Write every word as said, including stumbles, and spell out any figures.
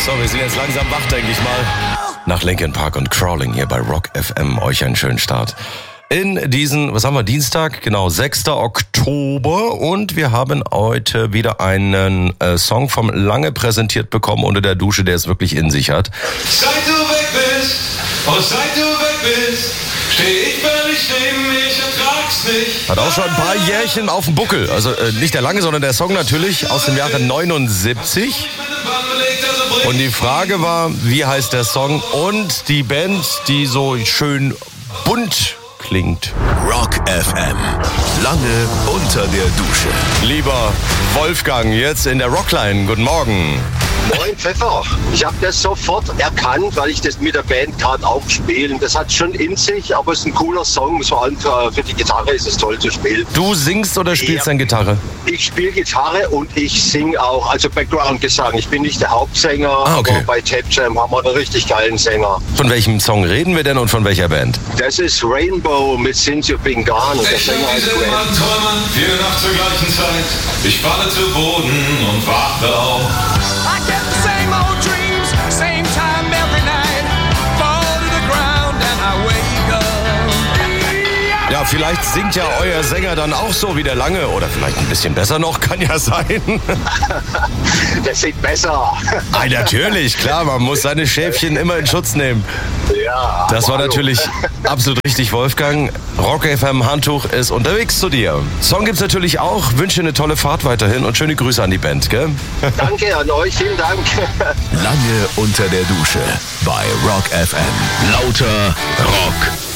So, wir sind jetzt langsam wach, denke ich mal. Nach Linkin Park und Crawling hier bei Rock F M. Euch einen schönen Start. In diesen, was haben wir, Dienstag? Genau, sechster Oktober. Und wir haben heute wieder einen äh, Song vom Lange präsentiert bekommen unter der Dusche, der es wirklich in sich hat. Seit du weg bist, oh seit du weg bist, steh ich völlig neben, ich ertrag's nicht. Hat auch schon ein paar Jährchen auf dem Buckel. Also äh, nicht der Lange, sondern der Song natürlich aus dem Jahre neunundsiebzig. Und die Frage war, wie heißt der Song und die Band, die so schön bunt klingt. Rock F M. Lange unter der Dusche. Lieber Wolfgang, jetzt in der Rockline. Guten Morgen. Moin Pfeffer. Ich habe das sofort erkannt, weil ich das mit der Band gerade auch spiele. Das hat schon in sich, aber es ist ein cooler Song. Vor allem für, für die Gitarre ist es toll zu spielen. Du singst oder spielst Ja. dann Gitarre? Ich spiele Gitarre und ich singe auch, also Background-Gesang. Ich bin nicht der Hauptsänger, Ah, okay. aber bei Tape Jam haben wir einen richtig geilen Sänger. Von welchem Song reden wir denn und von welcher Band? Das ist Rainbow mit Since You've Been Gone und der Ich Sänger hab heißt diese Grant. Mann träumen, jede Nacht zur gleichen Zeit. Ich falle zu Boden und wache auf. I get the same old dreams, same time every night. Fall to the ground and I wake up. Ja, vielleicht singt ja euer Sänger dann auch so wie der Lange oder vielleicht ein bisschen besser noch, kann ja sein. Der singt besser. Ah, natürlich, klar, man muss seine Schäfchen immer in Schutz nehmen. Ja. Das war aber hallo. natürlich absolut richtig, Wolfgang. Rock F M Handtuch ist unterwegs zu dir. Song gibt's natürlich auch. Wünsche eine tolle Fahrt weiterhin und schöne Grüße an die Band, gell? Danke an euch, vielen Dank. Lange unter der Dusche bei Rock F M. Lauter Rock.